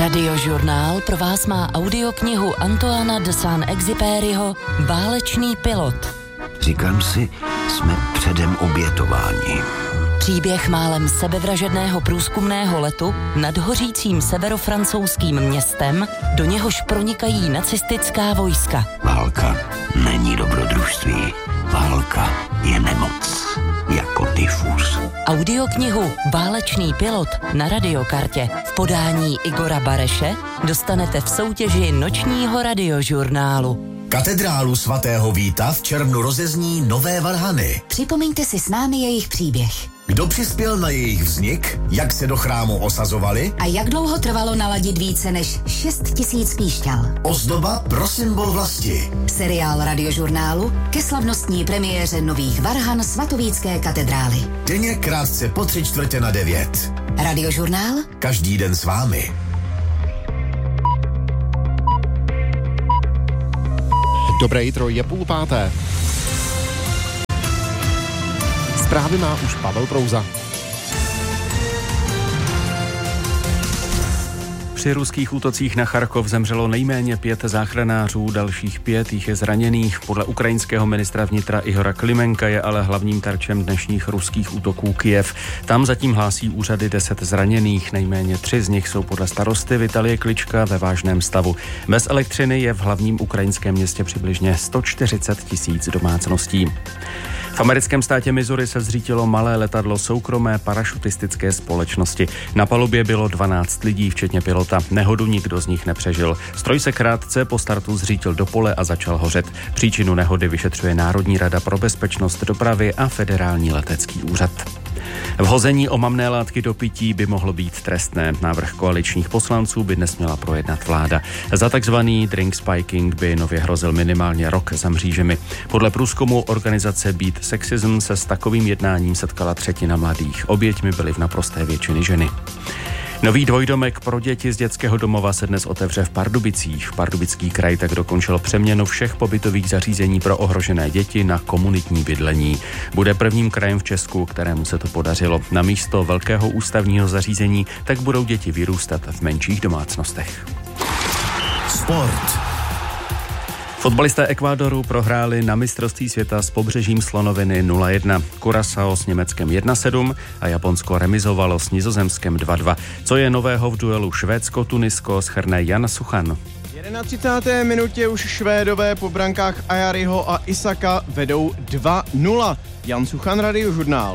Radiožurnál pro vás má audioknihu Antoana de Saint-Exupéryho Válečný pilot. Říkám si, jsme předem obětováni. Příběh málem sebevražedného průzkumného letu nad hořícím severofrancouzským městem, do něhož pronikají nacistická vojska. Válka není dobrodružství. Válka je nemoc. Jako tyfus. Audioknihu Válečný pilot na radiokartě v podání Igora Bareše dostanete v soutěži nočního radiožurnálu. Katedrálu svatého Víta v červnu rozezní nové varhany. Připomeňte si s námi jejich příběh. Kdo přispěl na jejich vznik, jak se do chrámu osazovali a jak dlouho trvalo naladit více než 6 000 píšťal. Ozdoba pro symbol vlasti. Seriál radiožurnálu ke slavnostní premiéře nových varhan svatovícké katedrály. Denně krátce po 8:45. Radiožurnál každý den s vámi. Dobré jitro, je 4:30. Zprávy má už Pavel Prouza. Při ruských útocích na Charkov zemřelo nejméně 5 záchranářů, dalších 5 jich je zraněných. Podle ukrajinského ministra vnitra Ihora Klimenka je ale hlavním terčem dnešních ruských útoků Kyjev. Tam zatím hlásí úřady 10 zraněných, nejméně 3 z nich jsou podle starosty Vitalie Klička ve vážném stavu. Bez elektřiny je v hlavním ukrajinském městě přibližně 140 000 domácností. V americkém státě Missouri se zřítilo malé letadlo soukromé parašutistické společnosti. Na palubě bylo 12 lidí, včetně pilota. Nehodu nikdo z nich nepřežil. Stroj se krátce po startu zřítil do pole a začal hořet. Příčinu nehody vyšetřuje Národní rada pro bezpečnost dopravy a Federální letecký úřad. Vhození omamné látky do pití by mohlo být trestné. Návrh koaličních poslanců by dnes měla projednat vláda. Za takzvaný drink spiking by nově hrozil minimálně rok za mřížemi. Podle průzkumu organizace Beat Sexism se s takovým jednáním setkala 1/3 mladých. Oběťmi byly v naprosté většině ženy. Nový dvojdomek pro děti z dětského domova se dnes otevře v Pardubicích. Pardubický kraj tak dokončil přeměnu všech pobytových zařízení pro ohrožené děti na komunitní bydlení. Bude prvním krajem v Česku, kterému se to podařilo. Na místo velkého ústavního zařízení tak budou děti vyrůstat v menších domácnostech. Sport. Fotbalisté Ekvádoru prohráli na mistrovství světa s Pobřežím slonoviny 0-1. Curaçao s Německem 1-7 a Japonsko remizovalo s Nizozemskem 2-2. Co je nového v duelu Švédsko-Tunisko, shrne Jan Suchan. V 31. minutě už Švédové po brankách Ajariho a Isaka vedou 2-0. Jan Suchan, Radiožurnál.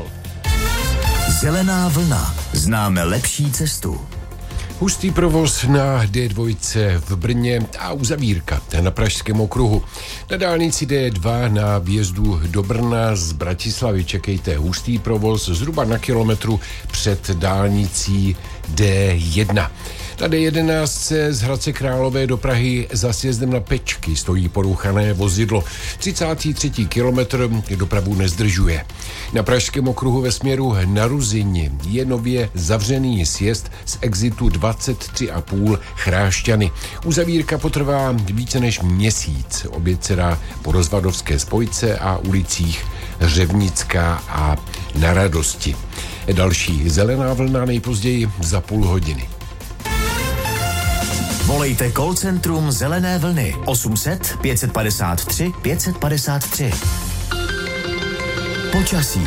Zelená vlna. Známe lepší cestu. Hustý provoz na D2 v Brně a uzavírka na Pražském okruhu. Na dálnici D2 na výjezdu do Brna z Bratislavy čekejte hustý provoz zhruba na kilometru před dálnicí D1. Na D11 z Hradce Králové do Prahy za sjezdem na Pečky stojí porouchané vozidlo. 33. kilometr dopravu nezdržuje. Na Pražském okruhu ve směru na Ruzyni je nově zavřený sjezd z exitu 23,5 Chrášťany. Uzavírka potrvá více než měsíc. Oběť se dá po Rozvadovské spojce a ulicích Řevnická a Na Radosti. Další zelená vlna nejpozději za půl hodiny. Volejte call centrum Zelené vlny 800 553 553. Počasí.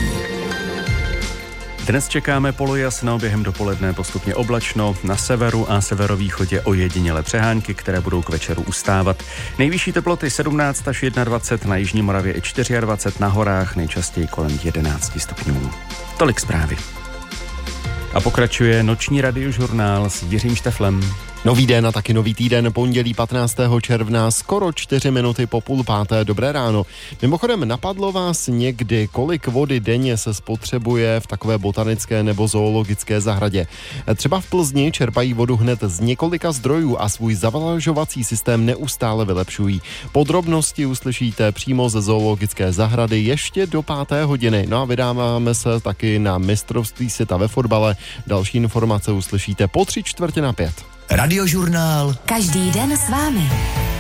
Dnes čekáme polojasno, během dopoledne postupně oblačno, na severu a severovýchodě ojedinělé přehánky, které budou k večeru ustávat. Nejvyšší teploty 17 až 21, na jižní Moravě i 24, na horách nejčastěji kolem 11 stupňů. Tolik zprávy. A pokračuje noční radiožurnál s Jiřím Šteflem. Nový den a taky nový týden, pondělí 15. června, skoro 4 minuty po 4:30. Dobré ráno. Mimochodem, napadlo vás někdy, kolik vody denně se spotřebuje v takové botanické nebo zoologické zahradě? Třeba v Plzni čerpají vodu hned z několika zdrojů a svůj zavlažovací systém neustále vylepšují. Podrobnosti uslyšíte přímo ze zoologické zahrady ještě do 5. hodiny. No a vydáváme se taky na mistrovství světa ve fotbale. Další informace uslyšíte po 3/4 na 5. Radiožurnál. Každý den s vámi.